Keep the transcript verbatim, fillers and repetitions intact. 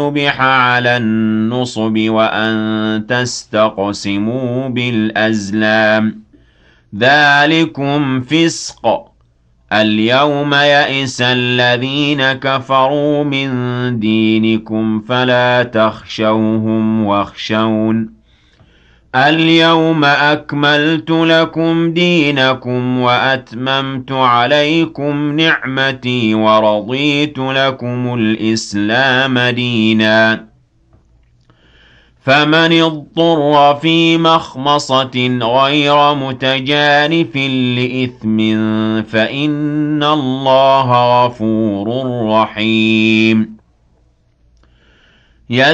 صُبِحَ عَلَى النُّصُبِ وَأَن تَسْتَقْسِمُوا بِالْأَزْلَامِ ذَٰلِكُمْ فِسْقٌ ۗ الْيَوْمَ يَئِسَ الَّذِينَ كَفَرُوا مِن دِينِكُمْ فَلَا تَخْشَوْهُمْ وَاخْشَوْنِ ۚ الْيَوْمَ أَكْمَلْتُ لَكُمْ دِينَكُمْ وَأَتْمَمْتُ عَلَيْكُمْ نِعْمَتِي وَرَضِيتُ لَكُمُ الْإِسْلَامَ دِينًا ۚ فَمَنِ اضْطُرَّ فِي مَخْمَصَةٍ غَيْرَ مُتَجَانِفٍ لِّإِثْمٍ فَإِنَّ اللَّهَ غَفُورٌ رَّحِيمٌ